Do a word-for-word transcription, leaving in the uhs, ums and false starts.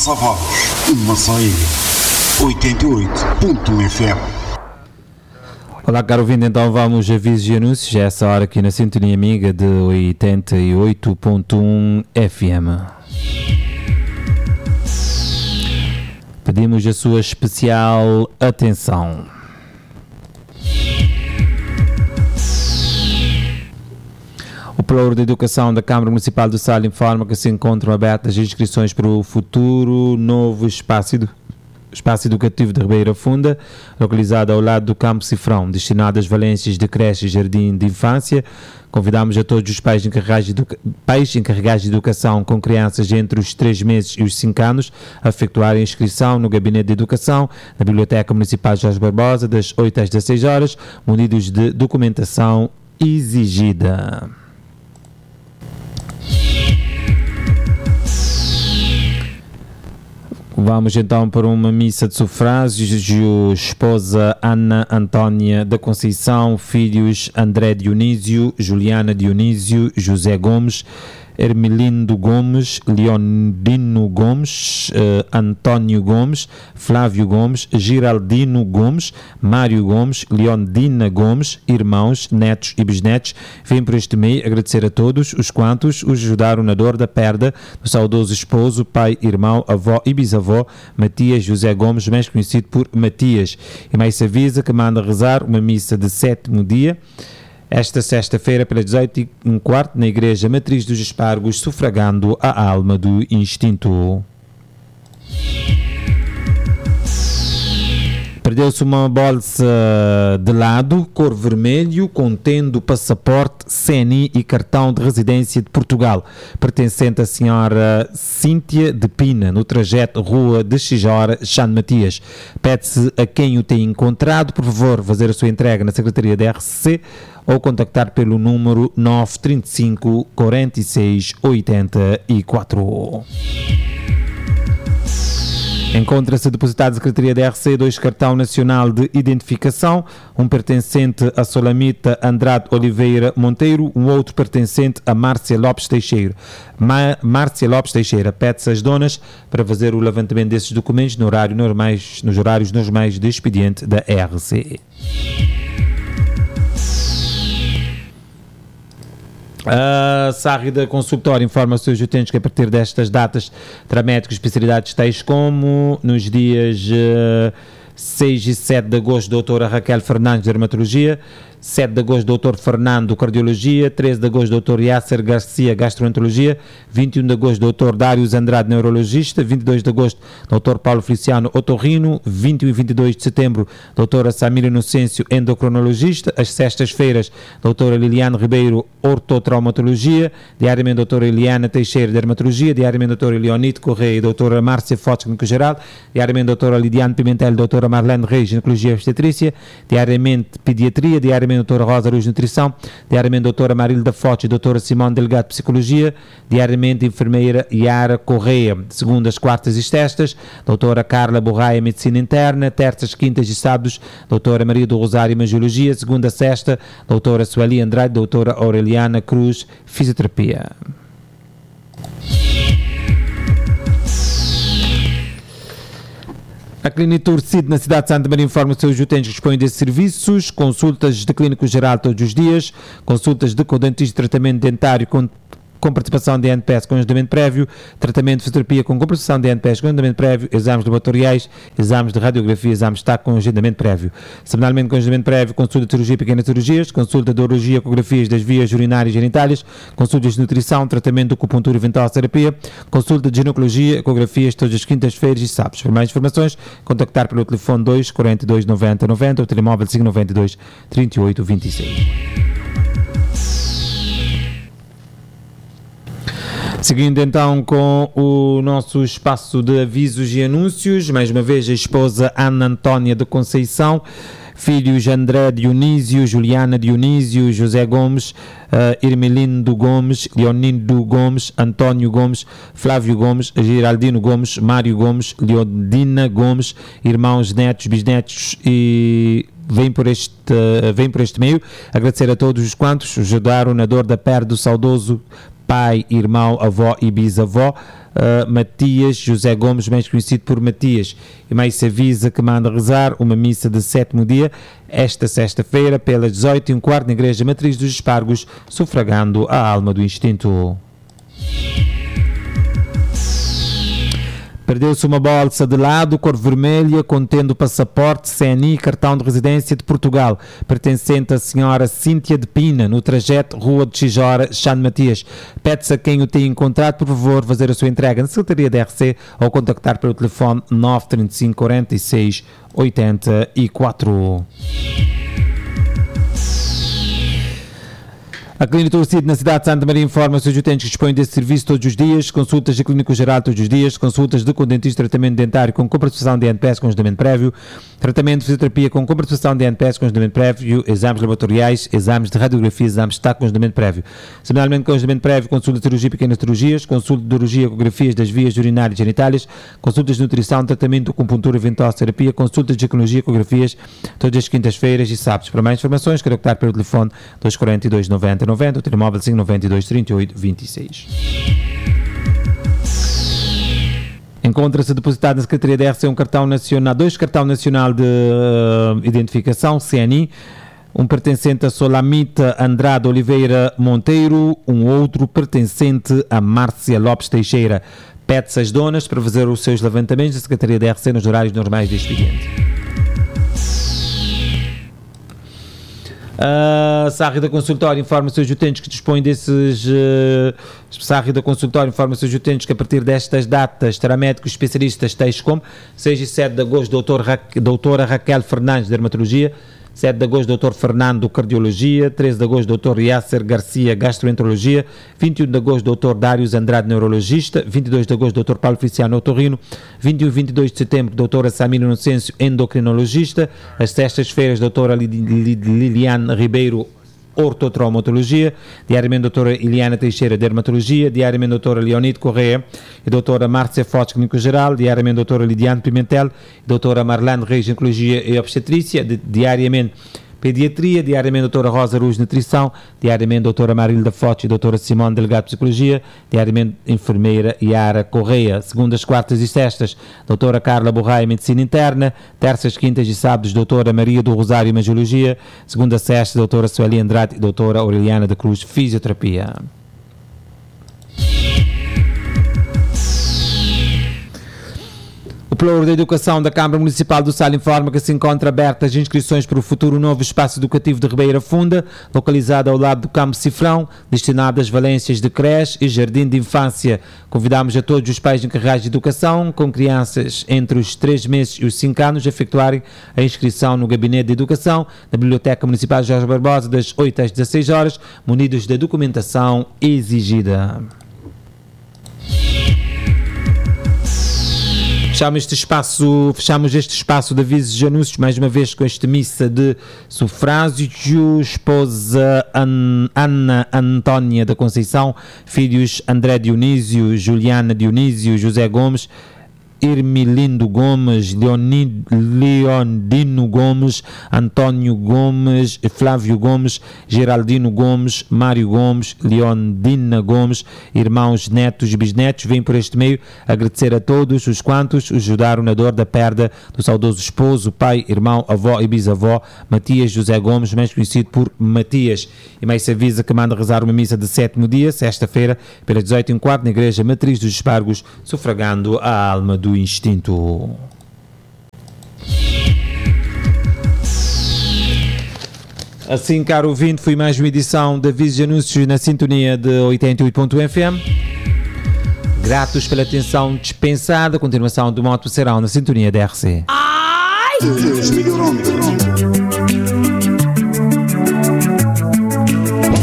nossa voz, uma só ilha. oitenta e oito ponto um F M. Olá, caro ouvinte, então vamos a avisos e anúncios, é essa hora aqui na Sintonia Amiga de oitenta e oito ponto um F M. Pedimos a sua especial atenção. O Pluro de Educação da Câmara Municipal do Sal informa que se encontram abertas as inscrições para o futuro novo espaço do Espaço Educativo de Ribeira Funda, localizado ao lado do Campo Cifrão, destinado às valências de creche e jardim de infância. Convidamos a todos os pais encarregados de, educa... pais encarregados de educação com crianças entre os três meses e os cinco anos a efetuarem a inscrição no Gabinete de Educação, na Biblioteca Municipal Jorge Barbosa, das oito às dezesseis horas, munidos de documentação exigida. Vamos então para uma missa de sufrágio. Esposa Ana Antônia da Conceição, filhos André Dionísio, Juliana Dionísio, José Gomes, Hermelindo Gomes, Leondino Gomes, uh, António Gomes, Flávio Gomes, Giraldino Gomes, Mário Gomes, Leondina Gomes, irmãos, netos e bisnetos. Vem por este meio agradecer a todos os quantos os ajudaram na dor da perda do saudoso esposo, pai, irmão, avó e bisavó Matias José Gomes, mais conhecido por Matias. E mais se avisa que manda rezar uma missa de sétimo dia esta sexta-feira, pelas dezoito e um quarto, na Igreja Matriz dos Espargos, sufragando a alma do instinto. Perdeu-se uma bolsa de lado, cor vermelho, contendo passaporte, C N I e cartão de residência de Portugal, pertencente à senhora Cíntia de Pina, no trajeto Rua de Xijora, Xande Matias. Pede-se a quem o tem encontrado, por favor, fazer a sua entrega na Secretaria da R C ou contactar pelo número nove trinta e cinco, quarenta e seis, oitenta e quatro. Encontra-se depositado na Secretaria da R C dois cartão nacional de identificação, um pertencente a Solamita Andrade Oliveira Monteiro, um outro pertencente a Márcia Lopes Teixeira. Ma- Márcia Lopes Teixeira pede-se às donas para fazer o levantamento desses documentos no horário normais, nos horários normais de expediente da R C. A Sárrida Consultório informa aos seus utentes que a partir destas datas terá médicos especialidades tais como nos dias uh, seis e sete de agosto, doutora Raquel Fernandes, Dermatologia, sete de agosto, doutor Fernando, Cardiologia, treze de agosto, doutor Yasser Garcia, Gastroenterologia, vinte e um de agosto, doutor Dários Andrade, Neurologista, vinte e dois de agosto, doutor Paulo Feliciano, Otorrino, vinte e um e vinte e dois de setembro, doutora Samira Inocêncio, Endocrinologista, às sextas-feiras, doutora Liliane Ribeiro, Ortotraumatologia, diariamente doutora Eliana Teixeira, Dermatologia, diariamente doutora Leonide Correia e doutora Márcia Fotes, Clínico Geral, diariamente doutora Lidiane Pimentel, doutora Marlene Reis, Ginecologia e Obstetrícia, diariamente Pediatria, diariamente doutora Rosa Luz, Nutrição, diariamente doutora Marilda Fotes, doutora Simone Delgado, Psicologia, diariamente enfermeira Yara Correia, segundas, quartas e sextas, doutora Carla Borraia, Medicina Interna, terças, quintas e sábados, doutora Maria do Rosário, Imagiologia, segunda, sexta, doutora Sueli Andrade, doutora Aureliana Cruz, Fisioterapia. A Clinitur Cid, na cidade de Santa Maria, informa os seus utentes que dispõem desses serviços: consultas de clínico geral todos os dias, consultas de dentista, tratamento dentário com, com participação de A N P S com agendamento prévio, tratamento de fisioterapia com participação de A N P S com agendamento prévio, exames laboratoriais, exames de radiografia, exames de taco com agendamento prévio. Semanalmente com agendamento prévio, consulta de cirurgia e pequenas cirurgias, consulta de urologia, ecografias das vias urinárias e genitálias, consultas de nutrição, tratamento de acupuntura e ventoterapia, consulta de ginecologia, ecografias todas as quintas-feiras e sábados. Para mais informações, contactar pelo telefone dois, quarenta e dois, noventa, noventa ou telemóvel cinco nove dois, trinta e oito, vinte e seis. Seguindo então com o nosso espaço de avisos e anúncios, mais uma vez a esposa Ana Antônia de Conceição, filhos André Dionísio, Juliana Dionísio, José Gomes, uh, Hermelindo Gomes, Leonindo Gomes, António Gomes, Flávio Gomes, Giraldino Gomes, Mário Gomes, Leondina Gomes, irmãos, netos, bisnetos e... Vem por, este, vem por este meio agradecer a todos os quantos ajudaram na dor da perda do saudoso pai, irmão, avó e bisavó. Uh, Matias José Gomes, mais conhecido por Matias, e mais se avisa que manda rezar uma missa de sétimo dia esta sexta-feira pelas dezoito e um quarto na Igreja Matriz dos Espargos, sufragando a alma do instinto. Perdeu-se uma bolsa de lado, cor vermelha, contendo passaporte, C N I e cartão de residência de Portugal, pertencente à senhora Cíntia de Pina, no trajeto Rua de Xijora, Xande Matias. Pede-se a quem o tenha encontrado, por favor, fazer a sua entrega na Secretaria da R C ou contactar pelo telefone nove trinta e cinco, quarenta e seis, oitenta e quatro. A Clínica Torcida na cidade de Santa Maria informa os seus utentes que dispõem desse serviço todos os dias, consultas de clínico geral todos os dias, consultas de com dentista, tratamento dentário com comparticipação de N P S com agendamento prévio, tratamento de fisioterapia com comparticipação de N P S com agendamento prévio, exames laboratoriais, exames de radiografia, exames de taco com agendamento prévio. Semanalmente com agendamento prévio, consulta de cirurgia e pequenas cirurgias, consulta de urologia, ecografias das vias urinárias e genitálias, consultas de nutrição, tratamento de acupuntura, ventosa, terapia, consultas de ecologia, ecografias, todas as quintas-feiras e sábados. Para mais informações, quero optar pelo telefone dois quatro dois, noventa, noventa, o telemóvel cinco nove dois, trinta e oito, vinte e seis. Encontra-se depositado na Secretaria da R C um cartão nacional, dois cartão nacional de uh, identificação, C N I, um pertencente a Solamita Andrade Oliveira Monteiro, um outro pertencente a Márcia Lopes Teixeira. Pede-se às donas para fazer os seus levantamentos da Secretaria da R C nos horários normais de expediente. A uh, Sarri da Consultório informa os seus utentes que dispõem desses uh, Sarri da Consultório informa os seus utentes que a partir destas datas terá médicos especialistas tais como seis e sete de agosto doutor Ra- doutora Raquel Fernandes, Dermatologia, sete de agosto doutor Fernando, Cardiologia, treze de agosto doutor Yasser Garcia, Gastroenterologia, vinte e um de agosto doutor Dários Andrade, Neurologista, vinte e dois de agosto doutor Paulo Feliciano, Otorrino, vinte e um e vinte e dois de setembro doutora Samira Inocêncio, Endocrinologista, às sextas-feiras doutora Liliane Ribeiro, Ortotraumatologia, diariamente doutora Iliana Teixeira, Dermatologia, diariamente doutora Leonide Correia e doutora Márcia Fortes, Clínico Geral, diariamente doutora Lidiane Pimentel, doutora Marlane Reis, Ginecologia e Obstetrícia, di- diariamente Pediatria, diariamente doutora Rosa Ruz, Nutrição, diariamente doutora Marilda Fortes e doutora Simone Delgado, Psicologia, diariamente enfermeira Yara Correia, segundas, quartas e sextas, doutora Carla Borraia, Medicina Interna, terças, quintas e sábados, doutora Maria do Rosário, Imagiologia, segunda, sexta, doutora Sueli Andrade e doutora Aureliana da Cruz, Fisioterapia. O Pluro da Educação da Câmara Municipal do Sal informa que se encontra abertas as inscrições para o futuro novo espaço educativo de Ribeira Funda, localizado ao lado do Campo Cifrão, destinado às valências de creche e jardim de infância. Convidamos a todos os pais encarregados de educação com crianças entre os três meses e os cinco anos a efetuarem a inscrição no Gabinete de Educação da Biblioteca Municipal Jorge Barbosa das oito às dezasseis horas, munidos da documentação exigida. Fechamos este espaço, fechamos este espaço de avisos e anúncios mais uma vez com esta missa de sufrágio, esposa An, Ana Antónia da Conceição, filhos André Dionísio, Juliana Dionísio, José Gomes, Irmilindo Gomes, Leonid, Leondino Gomes, António Gomes, Flávio Gomes, Geraldino Gomes, Mário Gomes, Leondina Gomes, irmãos, netos e bisnetos, vêm por este meio agradecer a todos os quantos ajudaram na dor da perda do saudoso esposo, pai, irmão, avó e bisavó, Matias José Gomes, mais conhecido por Matias. E mais se avisa que manda rezar uma missa de sétimo dia, sexta-feira, pelas dezoito e um quarto, na Igreja Matriz dos Espargos, sufragando a alma do instinto. Assim, caro ouvinte, foi mais uma edição da Avisos e Anúncios na sintonia de oitenta e oito ponto um F M. Gratos pela atenção dispensada. A continuação do moto será na sintonia da R C. Deus melhorou-me.